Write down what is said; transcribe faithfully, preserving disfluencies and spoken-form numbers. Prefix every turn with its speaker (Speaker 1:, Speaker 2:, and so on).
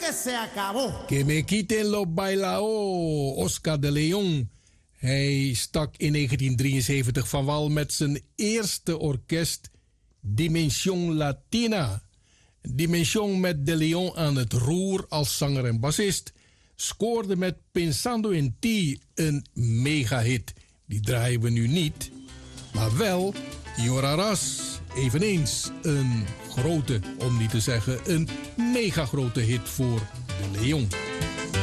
Speaker 1: que se acabó.
Speaker 2: Que me quiten los bailao, Oscar de Leon. Hij stak in negentien drieënzeventig van wal met zijn eerste orkest Dimension Latina. Dimension met de Leon aan het roer als zanger en bassist scoorde met Pensando in Ti een megahit. Die draaien we nu niet, maar wel Yoraras, eveneens een grote, om niet te zeggen een mega grote hit voor de Leon.